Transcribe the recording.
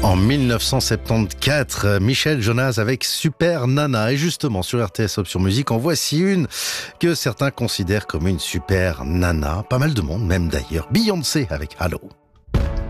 En 1974, Michel Jonas avec Super Nana. Et justement, sur RTS Option Musique, en voici une que certains considèrent comme une super nana. Pas mal de monde, même d'ailleurs. Beyoncé avec Hello.